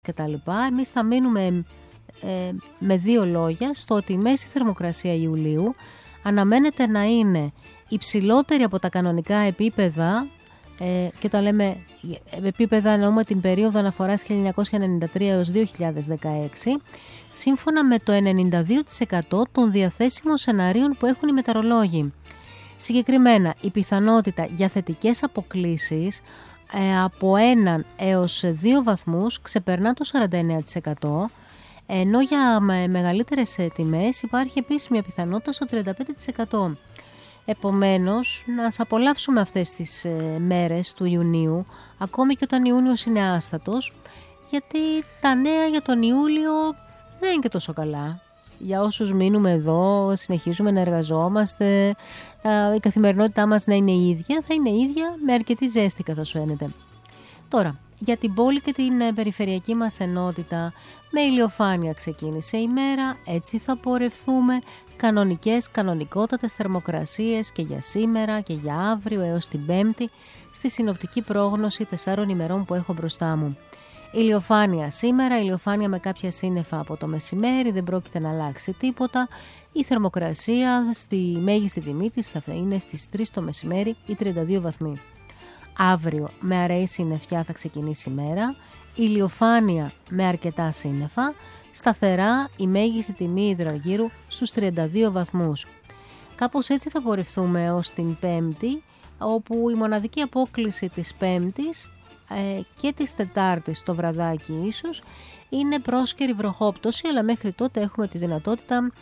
κτλ. Εμείς θα μείνουμε με δύο λόγια στο ότι η μέση θερμοκρασία Ιουλίου αναμένεται να είναι υψηλότερη από τα κανονικά επίπεδα, και όταν λέμε επίπεδα εννοούμε την περίοδο αναφοράς 1993 έως 2016, σύμφωνα με το 92% των διαθέσιμων σεναρίων που έχουν οι μετεωρολόγοι. Συγκεκριμένα, η πιθανότητα για θετικές αποκλίσεις από 1 έως 2 βαθμούς ξεπερνά το 49%, ενώ για μεγαλύτερες τιμές υπάρχει επίσης μια πιθανότητα στο 35%. Επομένως, να ας απολαύσουμε αυτές τις μέρες του Ιουνίου, ακόμη και όταν Ιούνιος είναι άστατος, γιατί τα νέα για τον Ιούλιο δεν είναι και τόσο καλά. Για όσους μείνουμε εδώ, συνεχίζουμε να εργαζόμαστε, η καθημερινότητά μας να είναι ίδια, θα είναι ίδια με αρκετή ζέστη καθώς φαίνεται. Τώρα, για την πόλη και την περιφερειακή μας ενότητα, με ηλιοφάνεια ξεκίνησε η μέρα, έτσι θα πορευθούμε, κανονικότατες θερμοκρασίες και για σήμερα και για αύριο έως την Πέμπτη, στη συνοπτική πρόγνωση 4 ημερών που έχω μπροστά μου. Ηλιοφάνεια σήμερα, ηλιοφάνεια με κάποια σύννεφα από το μεσημέρι, δεν πρόκειται να αλλάξει τίποτα. Η θερμοκρασία στη μέγιστη τιμή της θα είναι στις 3 το μεσημέρι ή 32 βαθμοί. Αύριο με αραιή συννεφιά θα ξεκινήσει η μέρα, ηλιοφάνεια με αρκετά σύννεφα, σταθερά η μέγιστη τιμή υδραργύρου στους 32 βαθμούς. Κάπως έτσι θα πορευθούμε ως την Πέμπτη, όπου η μοναδική απόκλιση της Πέμπτης και της Τετάρτης το βραδάκι ίσως είναι πρόσκαιρη βροχόπτωση, αλλά μέχρι τότε έχουμε τη δυνατότητα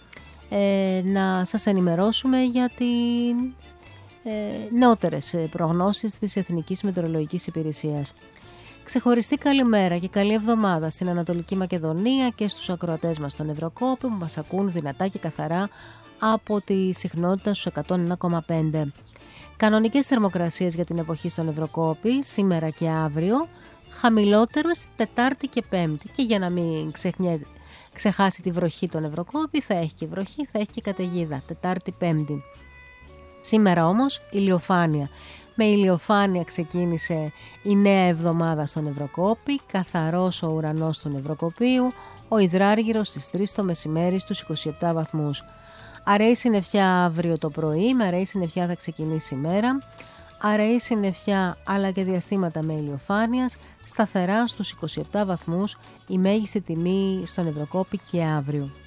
να σας ενημερώσουμε για τις νεότερες προγνώσεις της Εθνικής Μετεωρολογικής Υπηρεσίας. Ξεχωριστή καλημέρα και καλή εβδομάδα στην Ανατολική Μακεδονία και στους ακροατές μας στον Ευρωκόπη που μας ακούν δυνατά και καθαρά από τη συχνότητα στους 101,5. Κανονικές θερμοκρασίες για την εποχή στον Ευρωκόπη σήμερα και αύριο, χαμηλότερος Τετάρτη και Πέμπτη. Και για να μην ξεχάσει τη βροχή τον Ευρωκόπη, θα έχει και βροχή, θα έχει και καταιγίδα Τετάρτη Πέμπτη. Σήμερα όμως ηλιοφάνεια. Με ηλιοφάνεια ξεκίνησε η νέα εβδομάδα στον Ευρωκόπη, καθαρός ο ουρανός του Ευρωκοπίου, ο υδράργυρος στις 3 το μεσημέρι στους 27 βαθμούς. Αραιή συννεφιά αύριο το πρωί, με αραιή συννεφιά θα ξεκινήσει η μέρα. Αραιή συννεφιά αλλά και διαστήματα με ηλιοφάνειας, σταθερά στους 27 βαθμούς η μέγιστη τιμή στον Ευρωκόπη και αύριο.